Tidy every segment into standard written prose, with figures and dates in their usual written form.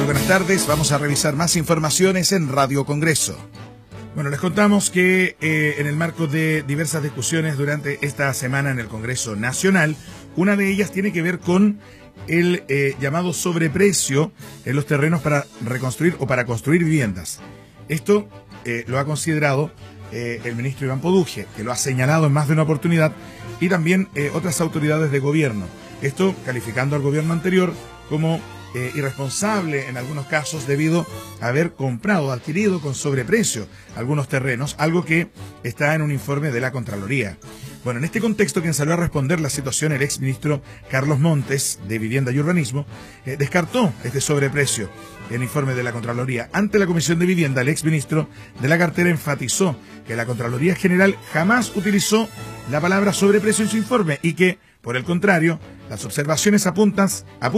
buenas tardes. Vamos a revisar más informaciones en Radio Congreso. Bueno, les contamos que en el marco de diversas discusiones durante esta semana en el Congreso Nacional, una de ellas tiene que ver con el llamado sobreprecio en los terrenos para reconstruir o para construir viviendas. Esto lo ha considerado el ministro Iván Poduje, que lo ha señalado en más de una oportunidad, y también otras autoridades de gobierno. Esto calificando al gobierno anterior como irresponsable en algunos casos debido a haber comprado, adquirido con sobreprecio algunos terrenos, algo que está en un informe de la Contraloría. Bueno, en este contexto, quien salió a responder la situación, el exministro Carlos Montes, de Vivienda y Urbanismo, descartó este sobreprecio en el informe de la Contraloría. Ante la Comisión de Vivienda, el exministro de la cartera enfatizó que la Contraloría General jamás utilizó la palabra sobreprecio en su informe y que, por el contrario, las observaciones apuntan,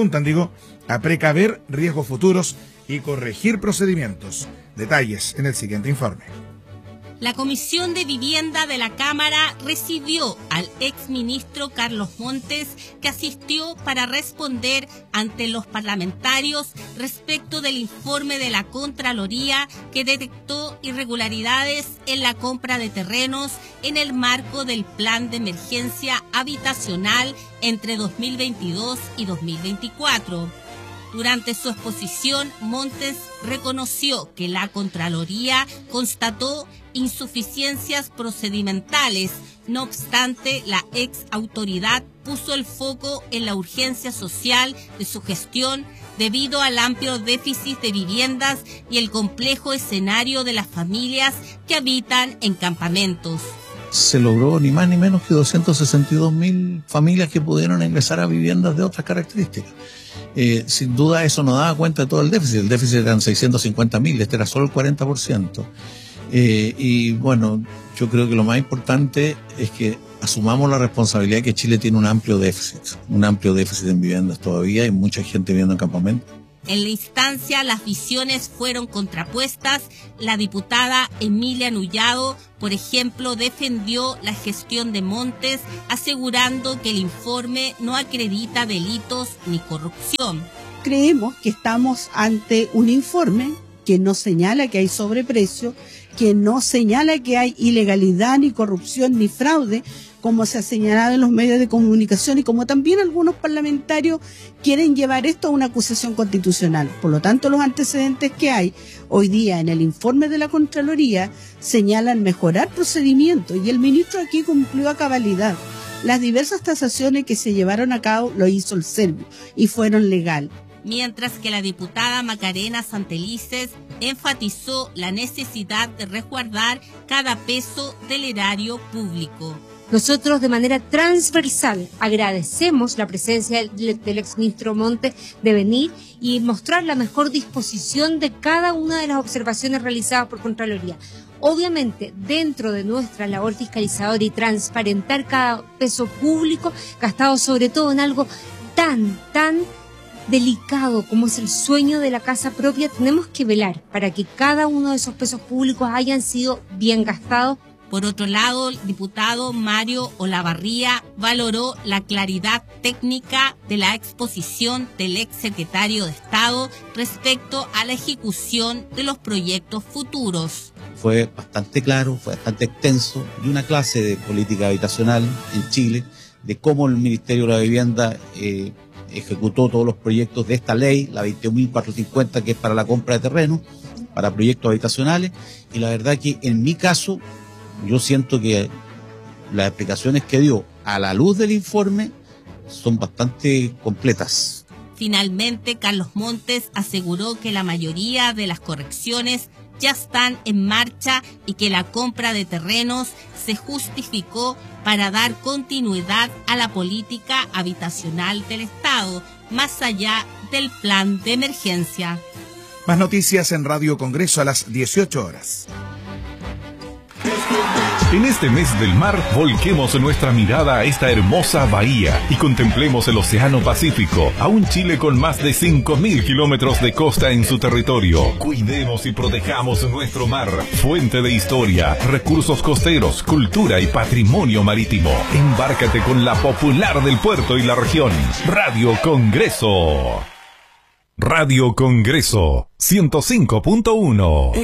a precaver riesgos futuros y corregir procedimientos. Detalles en el siguiente informe. La Comisión de Vivienda de la Cámara recibió al exministro Carlos Montes, que asistió para responder ante los parlamentarios respecto del informe de la Contraloría que detectó irregularidades en la compra de terrenos en el marco del Plan de Emergencia Habitacional entre 2022 y 2024. Durante su exposición, Montes reconoció que la Contraloría constató insuficiencias procedimentales. No obstante, la ex autoridad puso el foco en la urgencia social de su gestión debido al amplio déficit de viviendas y el complejo escenario de las familias que habitan en campamentos. Se logró ni más ni menos que 262.000 familias que pudieron ingresar a viviendas de otras características. Sin duda eso no daba cuenta de todo el déficit eran 650.000, este era solo el 40%. Y bueno, yo creo que lo más importante es que asumamos la responsabilidad de que Chile tiene un amplio déficit en viviendas todavía, hay mucha gente viviendo en campamentos. En la instancia, las visiones fueron contrapuestas. La diputada Emilia Nullado, por ejemplo, defendió la gestión de Montes, asegurando que el informe no acredita delitos ni corrupción. Creemos que estamos ante un informe que no señala que hay sobreprecio, que no señala que hay ilegalidad, ni corrupción, ni fraude, como se ha señalado en los medios de comunicación y como también algunos parlamentarios quieren llevar esto a una acusación constitucional. Por lo tanto, los antecedentes que hay hoy día en el informe de la Contraloría señalan mejorar procedimientos y el ministro aquí cumplió a cabalidad. Las diversas tasaciones que se llevaron a cabo lo hizo el Servio y fueron legales. Mientras que la diputada Macarena Santelices enfatizó la necesidad de resguardar cada peso del erario público. Nosotros de manera transversal agradecemos la presencia del exministro Montes de venir y mostrar la mejor disposición de cada una de las observaciones realizadas por Contraloría. Obviamente, dentro de nuestra labor fiscalizadora y transparentar cada peso público gastado sobre todo en algo tan delicado como es el sueño de la casa propia, tenemos que velar para que cada uno de esos pesos públicos hayan sido bien gastados. Por otro lado, el diputado Mario Olavarría valoró la claridad técnica de la exposición del exsecretario de Estado respecto a la ejecución de los proyectos futuros. Fue bastante claro, fue bastante extenso, y una clase de política habitacional en Chile, de cómo el Ministerio de la Vivienda ejecutó todos los proyectos de esta ley, la 21.450, que es para la compra de terrenos, para proyectos habitacionales, y la verdad que en mi caso, yo siento que las explicaciones que dio a la luz del informe son bastante completas. Finalmente, Carlos Montes aseguró que la mayoría de las correcciones ya están en marcha y que la compra de terrenos se justificó para dar continuidad a la política habitacional del Estado, más allá del plan de emergencia. Más noticias en Radio Congreso a las 18 horas. En este mes del mar, volquemos nuestra mirada a esta hermosa bahía y contemplemos el Océano Pacífico, a un Chile con más de 5.000 kilómetros de costa en su territorio. Cuidemos y protejamos nuestro mar, fuente de historia, recursos costeros, cultura y patrimonio marítimo. Embárcate con la popular del puerto y la región. Radio Congreso. Radio Congreso 105.1.